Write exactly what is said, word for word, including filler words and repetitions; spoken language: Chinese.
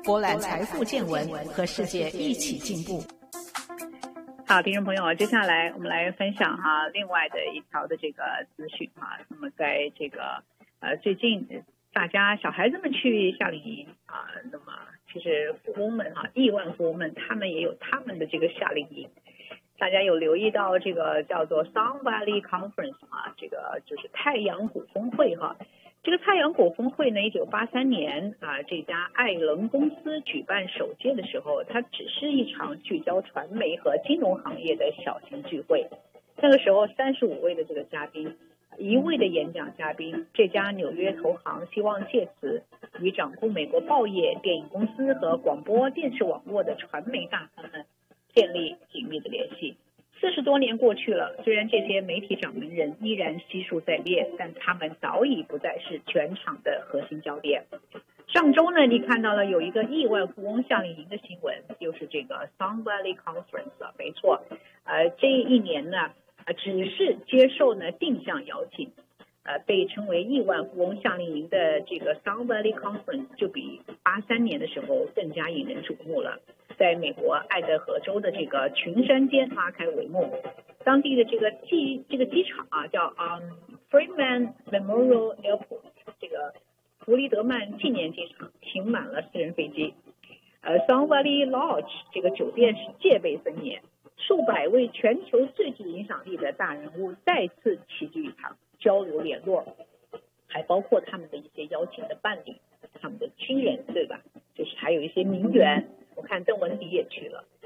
博览财富见闻，和世界一起进步。 好，听众朋友，接下来我们来分享哈另外的一条的这个资讯哈。那么在这个呃最近大家小孩子们去夏令营啊，那么其实富翁们哈，亿万富翁们他们也有他们的这个夏令营。大家有留意到这个叫做 Sun Valley Conference 啊，这个就是太阳谷峰会哈。这个太阳谷峰会呢，一九八三年啊，这家艾伦公司举办首届的时候，它只是一场聚焦传媒和金融行业的小型聚会。那个时候，三十五位的这个嘉宾，一位的演讲嘉宾，这家纽约投行希望借此与掌控美国报业、电影公司和广播电视网络的传媒大亨们建立紧密的联系。四十多年过去了，虽然这些媒体掌门人依然悉数在列，但他们早已不再是全场的核心焦点。上周呢，你看到了有一个亿万富翁夏令营的新闻，就是这个 Sun Valley Conference 啊，没错，呃，这一年呢，呃，只是接受呢定向邀请，呃，被称为亿万富翁夏令营的这个 Sun Valley Conference 就比八三年的时候更加引人瞩目了。在美国爱德荷州的这个群山间拉开帷幕，当地的这个机这个机场啊叫 um, Freeman Memorial Airport， 这个弗里德曼纪念机场停满了私人飞机。呃 Sun Valley Lodge 这个酒店是戒备森严，数百位全球最具影响力的大人物再次齐聚一堂，交流联络，还包括他们的一些邀请的伴侣，他们的亲人，对吧？就是还有一些名媛。我看邓文迪也去了，